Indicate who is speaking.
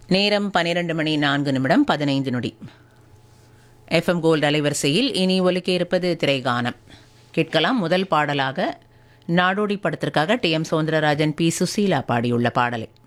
Speaker 1: நேரம் 12:04:15 FM gold அலைவரிசையில் இனி ஒலிக்க இருப்பது திரைகானம். கேட்கலாம். முதல் பாடலாக நாடோடி படத்திற்காக டி.எம். சௌந்தரராஜன், பி. சுசீலா பாடியுள்ள பாடலை.